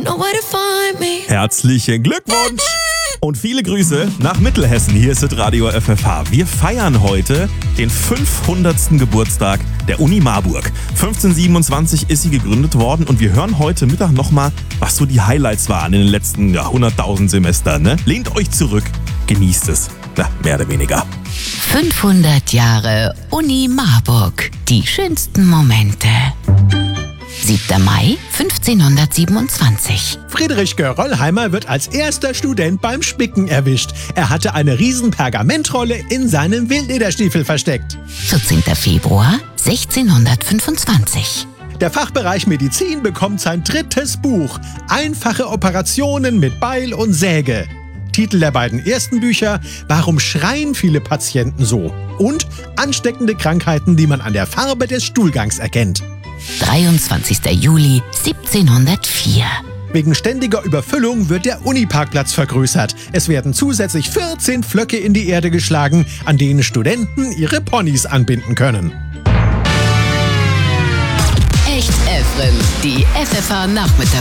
know where to find me. Herzlichen Glückwunsch! Und viele Grüße nach Mittelhessen. Hier ist Radio FFH. Wir feiern heute den 500. Geburtstag der Uni Marburg. 1527 ist sie gegründet worden und wir hören heute Mittag nochmal, was so die Highlights waren in den letzten 100.000 Semestern. Ne? Lehnt euch zurück, genießt es. Na, mehr oder weniger. 500 Jahre Uni Marburg. Die schönsten Momente. 7. Mai 1527. Friedrich Geröllheimer wird als erster Student beim Spicken erwischt. Er hatte eine riesen Pergamentrolle in seinem Wildlederstiefel versteckt. 14. Februar 1625. Der Fachbereich Medizin bekommt sein 3. Buch. Einfache Operationen mit Beil und Säge. Titel der beiden ersten Bücher: Warum schreien viele Patienten so? Und Ansteckende Krankheiten, die man an der Farbe des Stuhlgangs erkennt. 23. Juli 1704. Wegen ständiger Überfüllung wird der Uniparkplatz vergrößert. Es werden zusätzlich 14 Pflöcke in die Erde geschlagen, an denen Studenten ihre Ponys anbinden können. Echt Efrem, die FFH Nachmittag.